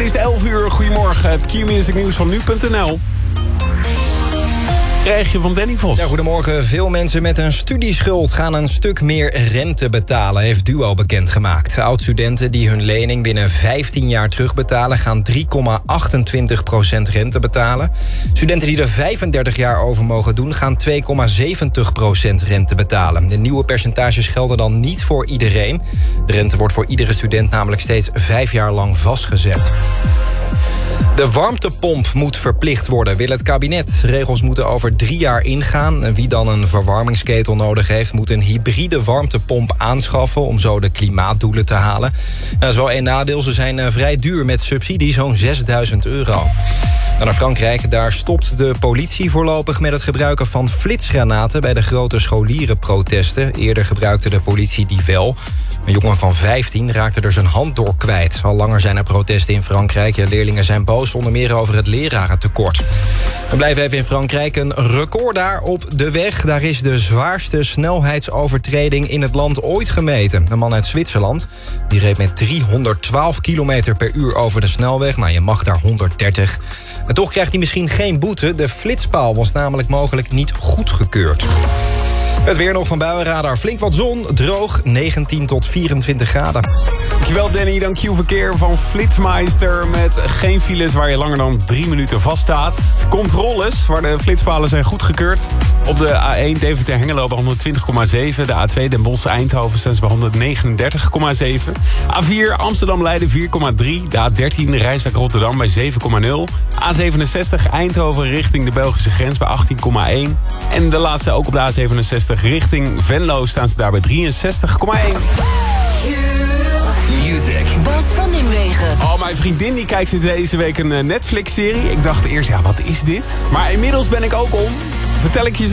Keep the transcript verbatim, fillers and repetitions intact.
is elf uur. Goedemorgen, het Q-Music nieuws van nu punt n l. Krijg je van Danny Vos. Ja, goedemorgen. Veel mensen met een studieschuld gaan een stuk meer rente betalen, heeft Duo bekendgemaakt. Oud-studenten die hun lening binnen vijftien jaar terugbetalen gaan drie komma achtentwintig procent rente betalen. Studenten die er vijfendertig jaar over mogen doen gaan twee komma zeventig procent rente betalen. De nieuwe percentages gelden dan niet voor iedereen. De rente wordt voor iedere student namelijk steeds vijf jaar lang vastgezet. De warmtepomp moet verplicht worden, wil het kabinet. Regels moeten over drie jaar ingaan. Wie dan een verwarmingsketel nodig heeft, moet een hybride warmtepomp aanschaffen om zo de klimaatdoelen te halen. Dat is wel één nadeel, ze zijn vrij duur met subsidie, zo'n zesduizend euro. Dan naar Frankrijk, daar stopt de politie voorlopig met het gebruiken van flitsgranaten bij de grote scholierenprotesten. Eerder gebruikte de politie die wel. Een jongen van vijftien raakte er zijn hand door kwijt. Al langer zijn er protesten in Frankrijk. Ja, leerlingen zijn boos, onder meer over het lerarentekort. We blijven even in Frankrijk. Een record daar op de weg. Daar is de zwaarste snelheidsovertreding in het land ooit gemeten. Een man uit Zwitserland die reed met driehonderdtwaalf kilometer per uur over de snelweg. Nou, je mag daar honderddertig. En toch krijgt hij misschien geen boete. De flitspaal was namelijk mogelijk niet goedgekeurd. Het weer nog van Buienradar. Flink wat zon, droog, negentien tot vierentwintig graden. Dankjewel Danny, dan Q-verkeer van Flitsmeister met geen files waar je langer dan drie minuten vaststaat. Controles waar de flitspalen zijn goedgekeurd. Op de A één Deventer-Hengelo bij honderdtwintig komma zeven. De A twee Den Bosch-Eindhoven staan ze bij honderdnegenendertig komma zeven. A vier Amsterdam-Leiden vier komma drie. De A dertien Rijswijk-Rotterdam bij zeven komma nul. A zevenenzestig Eindhoven richting de Belgische grens bij achttien komma één. En de laatste ook op de A zevenenzestig richting Venlo staan ze daar bij drieënzestig komma één. Music. Bas van Nimwegen. Oh, mijn vriendin die kijkt sinds deze week een Netflix-serie. Ik dacht eerst, ja, wat is dit? Maar inmiddels ben ik ook om. Vertel ik je